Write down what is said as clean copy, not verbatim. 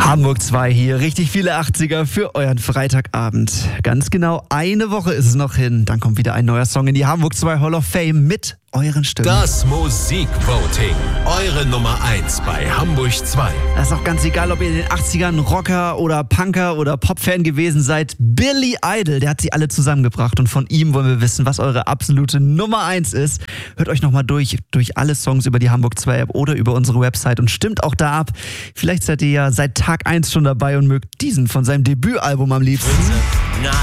Hamburg 2 hier, richtig viele 80er für euren Freitagabend. Ganz genau eine Woche ist es noch hin. Dann kommt wieder ein neuer Song in die Hamburg 2 Hall of Fame mit euren Stimmen. Das Musikvoting. Eure Nummer 1 bei Hamburg 2. Das ist auch ganz egal, ob ihr in den 80ern Rocker oder Punker oder Popfan gewesen seid. Billy Idol, der hat sie alle zusammengebracht und von ihm wollen wir wissen, was eure absolute Nummer 1 ist. Hört euch nochmal durch alle Songs über die Hamburg 2 App oder über unsere Website und stimmt auch da ab. Vielleicht seid ihr ja seit Tag 1 schon dabei und mögt diesen von seinem Debütalbum am liebsten.